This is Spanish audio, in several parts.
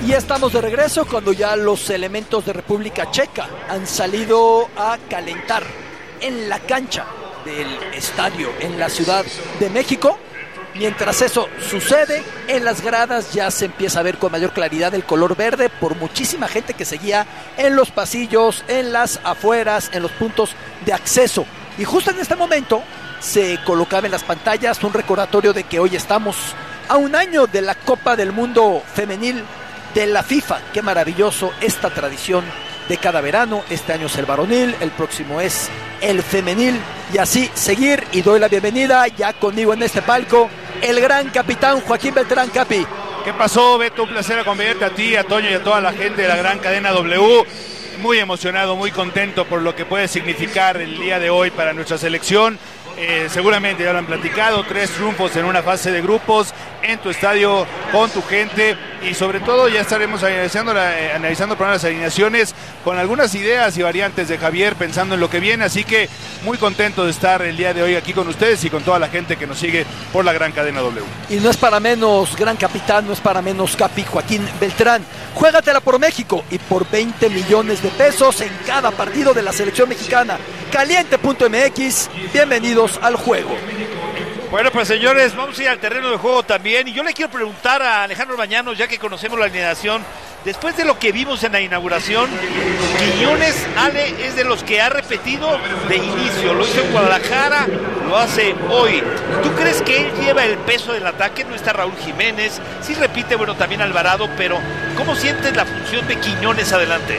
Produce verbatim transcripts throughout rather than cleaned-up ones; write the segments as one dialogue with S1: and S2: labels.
S1: Y estamos de regreso cuando ya los elementos de República Checa han salido a calentar en la cancha del estadio en la Ciudad de México. Mientras eso sucede, en las gradas ya se empieza a ver con mayor claridad el color verde por muchísima gente que seguía en los pasillos, en las afueras, en los puntos de acceso. Y justo en este momento se colocaba en las pantallas un recordatorio de que hoy estamos a un año de la Copa del Mundo Femenil de la FIFA. Qué maravilloso esta tradición de cada verano. Este año es el varonil, el próximo es el femenil, y así seguir. Y doy la bienvenida ya conmigo en este palco el gran capitán Joaquín Beltrán. Capi,
S2: ¿qué pasó, Beto? Un placer acompañarte a ti, a Toño y a toda la gente de la gran cadena W. Muy emocionado, muy contento por lo que puede significar el día de hoy para nuestra selección. Eh, seguramente ya lo han platicado, tres triunfos en una fase de grupos en tu estadio, con tu gente, y sobre todo ya estaremos analizando, la, eh, analizando las alineaciones con algunas ideas y variantes de Javier, pensando en lo que viene, así que muy contento de estar el día de hoy aquí con ustedes y con toda la gente que nos sigue por la gran cadena W.
S1: Y no es para menos, gran capitán, no es para menos, Capi Joaquín Beltrán. Juégatela por México y por veinte millones de pesos en cada partido de la selección mexicana. Caliente punto M X, bienvenidos al juego.
S3: Bueno, pues señores, vamos a ir al terreno de juego también, y yo le quiero preguntar a Alejandro Bañanos, ya que conocemos la alineación, después de lo que vimos en la inauguración, Quiñones, Ale, es de los que ha repetido de inicio, lo hizo en Guadalajara, lo hace hoy. ¿Tú crees que él lleva el peso del ataque? No está Raúl Jiménez, sí repite, bueno, también Alvarado, pero ¿cómo sientes la función de Quiñones adelante?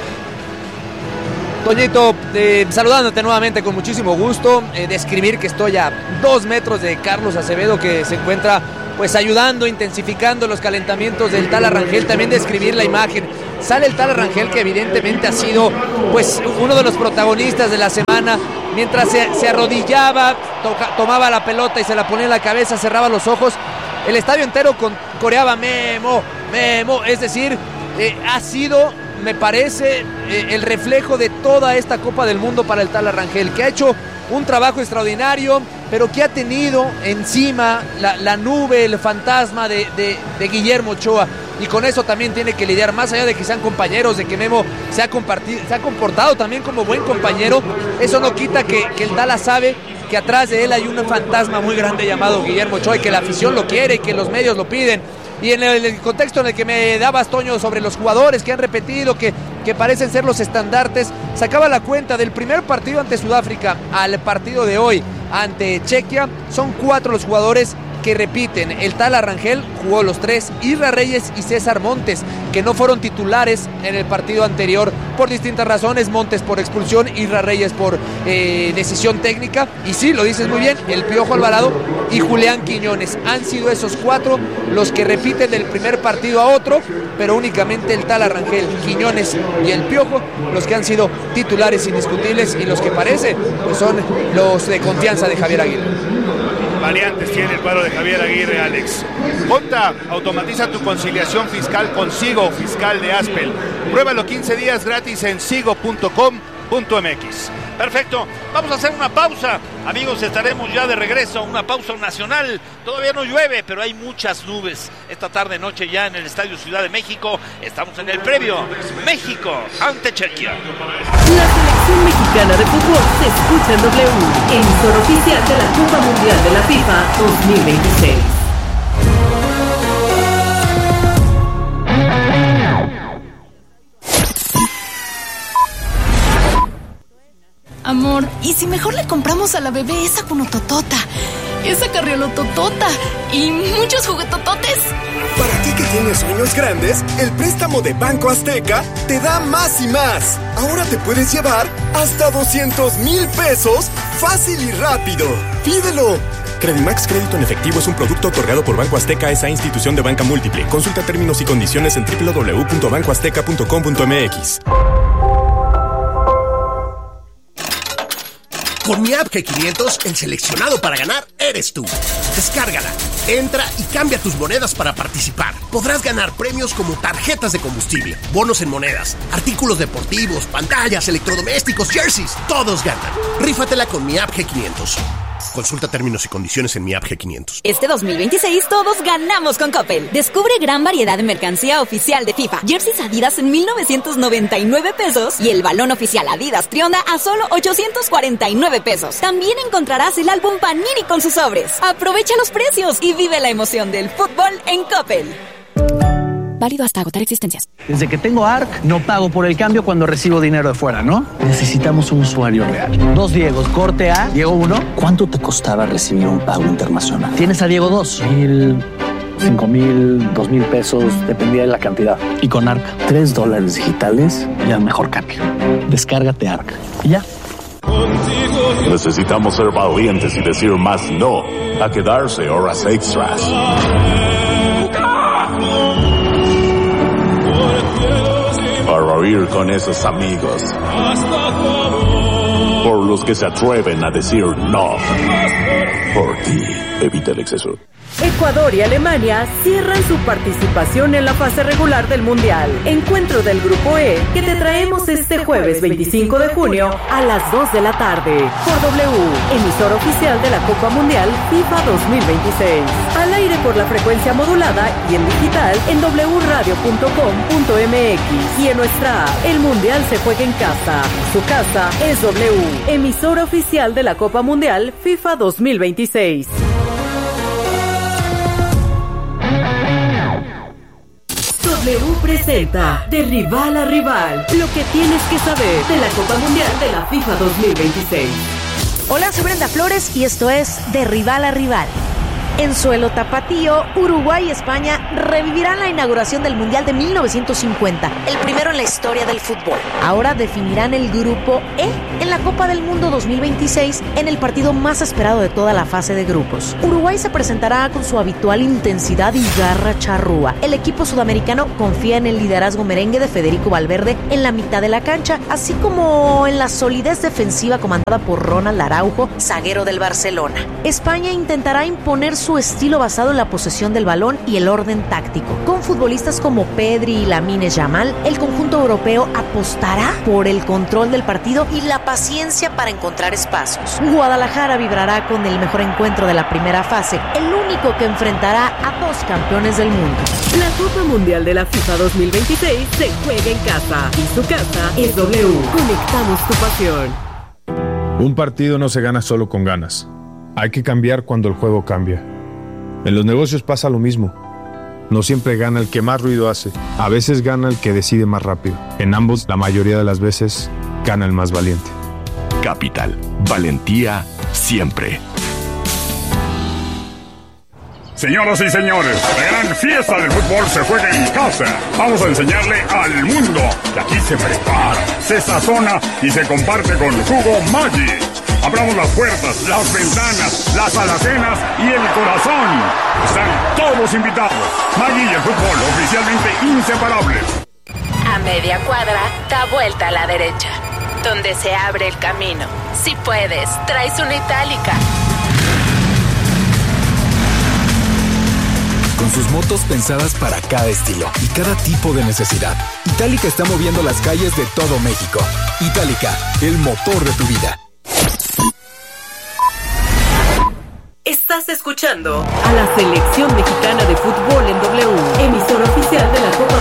S4: Toñito, eh, saludándote nuevamente con muchísimo gusto, eh, describir que estoy a dos metros de Carlos Acevedo, que se encuentra pues ayudando, intensificando los calentamientos del Tala Rangel. También describir la imagen, sale el Tala Rangel, que evidentemente ha sido pues uno de los protagonistas de la semana, mientras se, se arrodillaba, toca, tomaba la pelota y se la ponía en la cabeza, cerraba los ojos, el estadio entero con, coreaba Memo, Memo, es decir, eh, ha sido, me parece, eh, el reflejo de toda esta Copa del Mundo para el Tala Rangel, que ha hecho un trabajo extraordinario, pero que ha tenido encima la, la nube, el fantasma de, de, de Guillermo Ochoa, y con eso también tiene que lidiar, más allá de que sean compañeros, de que Memo se ha, compartido, se ha comportado también como buen compañero. Eso no quita que, que el Tala sabe que atrás de él hay un fantasma muy grande llamado Guillermo Ochoa, y que la afición lo quiere y que los medios lo piden. Y en el, el contexto en el que me dabas, Toño, sobre los jugadores que han repetido, que, que parecen ser los estandartes, sacaba la cuenta del primer partido ante Sudáfrica al partido de hoy ante Chequia, son cuatro los jugadores que repiten. El Tala Rangel jugó los tres, Isra Reyes y César Montes, que no fueron titulares en el partido anterior por distintas razones, Montes por expulsión, Isra Reyes por eh, decisión técnica, y sí, lo dices muy bien, el Piojo Alvarado y Julián Quiñones. Han sido esos cuatro los que repiten del primer partido a otro, pero únicamente el Tala Rangel, Quiñones y el Piojo los que han sido titulares indiscutibles, y los que parece pues son los de confianza de Javier Aguirre.
S2: Variantes tiene el cuadro de Javier Aguirre, Alex. Conta, automatiza tu conciliación fiscal con Sigo, fiscal de Aspel. Pruébalo quince días gratis en sigo punto com punto m x.
S3: Perfecto, vamos a hacer una pausa. Amigos, estaremos ya de regreso, una pausa nacional. Todavía no llueve, pero hay muchas nubes. Esta tarde noche ya en el Estadio Ciudad de México. Estamos en el previo México ante Chequia.
S5: La selección mexicana de fútbol se escucha en W, emisor oficial de la Copa Mundial de la FIFA dos mil veintiséis.
S6: Amor, ¿y si mejor le compramos a la bebé esa conototota, esa carriolototota y muchos juguetototes?
S7: Para ti que tienes sueños grandes, el préstamo de Banco Azteca te da más y más. Ahora te puedes llevar hasta doscientos mil pesos fácil y rápido. ¡Pídelo! Credimax Crédito en Efectivo es un producto otorgado por Banco Azteca, esa institución de banca múltiple. Consulta términos y condiciones en doble u doble u doble u punto banco azteca punto com punto m x.
S8: Con mi app G quinientos, el seleccionado para ganar eres tú. Descárgala, entra y cambia tus monedas para participar. Podrás ganar premios como tarjetas de combustible, bonos en monedas, artículos deportivos, pantallas, electrodomésticos, jerseys. Todos ganan. Rífatela con mi app G quinientos. Consulta términos y condiciones en mi app G quinientos.
S9: Este dos mil veintiséis todos ganamos con Coppel. Descubre gran variedad de mercancía oficial de FIFA. Jerseys Adidas en mil novecientos noventa y nueve pesos y el balón oficial Adidas Trionda a solo ochocientos cuarenta y nueve pesos. También encontrarás el álbum Panini con sus sobres. Aprovecha los precios y vive la emoción del fútbol en Coppel. Válido hasta agotar existencias.
S10: Desde que tengo A R C, no pago por el cambio cuando recibo dinero de fuera, ¿no? Necesitamos un usuario real. Dos Diegos, corte A, Diego uno. ¿Cuánto te costaba recibir un pago internacional? Tienes a Diego dos. Mil, cinco mil, dos mil pesos, dependía de la cantidad. Y con A R C, tres dólares digitales y al mejor cambio. Descárgate A R C. Y ya.
S11: Necesitamos ser valientes y decir más no a quedarse horas extras. Para ir con esos amigos. Por los que se atreven a decir no. Por ti, evita el exceso.
S5: Ecuador y Alemania cierran su participación en la fase regular del Mundial. Encuentro del Grupo E que te traemos este jueves veinticinco de junio a las dos de la tarde por W, emisora oficial de la Copa Mundial FIFA dos mil veintiséis. Al aire por la frecuencia modulada y en digital en doble u radio punto com punto m x y en nuestra app. El Mundial se juega en casa. Su casa es W, emisora oficial de la Copa Mundial FIFA dos mil veintiséis. W presenta De Rival a Rival, lo que tienes que saber de la Copa Mundial de la FIFA dos mil veintiséis.
S12: Hola, soy Brenda Flores y esto es De Rival a Rival. En suelo tapatío, Uruguay y España revivirán la inauguración del Mundial de mil novecientos cincuenta, el primero en la historia del fútbol. Ahora definirán el Grupo E en la Copa del Mundo dos mil veintiséis en el partido más esperado de toda la fase de grupos. Uruguay se presentará con su habitual intensidad y garra charrúa. El equipo sudamericano confía en el liderazgo merengue de Federico Valverde en la mitad de la cancha, así como en la solidez defensiva comandada por Ronald Araujo, zaguero del Barcelona. España intentará imponer su su estilo basado en la posesión del balón y el orden táctico. Con futbolistas como Pedri y Lamine Yamal, el conjunto europeo apostará por el control del partido y la paciencia para encontrar espacios. Guadalajara vibrará con el mejor encuentro de la primera fase, el único que enfrentará a dos campeones del mundo.
S5: La Copa Mundial de la FIFA dos mil veintiséis se juega en casa y su casa es W. Conectamos tu pasión.
S13: Un partido no se gana solo con ganas. Hay que cambiar cuando el juego cambia. En los negocios pasa lo mismo. No siempre gana el que más ruido hace. A veces gana el que decide más rápido. En ambos, la mayoría de las veces, gana el más valiente.
S14: Capital. Valentía siempre.
S15: Señoras y señores, la gran fiesta del fútbol se juega en casa. Vamos a enseñarle al mundo que aquí se prepara, se sazona y se comparte con jugo Maggi. Abramos las puertas, las ventanas, las alacenas y el corazón. Están todos invitados. Maggi y el fútbol oficialmente inseparables.
S16: A media cuadra, da vuelta a la derecha, donde se abre el camino. Si puedes, traes una itálica.
S17: Con sus motos pensadas para cada estilo y cada tipo de necesidad, Itálica está moviendo las calles de todo México. Itálica, el motor de tu vida.
S5: Estás escuchando a la Selección Mexicana de Fútbol en W, emisora oficial de la Copa